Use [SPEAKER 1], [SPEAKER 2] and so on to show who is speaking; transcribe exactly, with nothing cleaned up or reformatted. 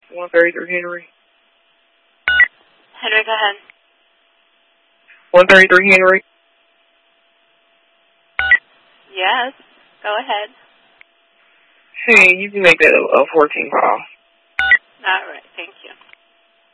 [SPEAKER 1] one thirty-three Henry.
[SPEAKER 2] Henry, go ahead.
[SPEAKER 1] one thirty-three Henry.
[SPEAKER 2] Yes, go ahead.
[SPEAKER 1] Hey, you can make that a, a fourteen call.
[SPEAKER 2] All right, thank you.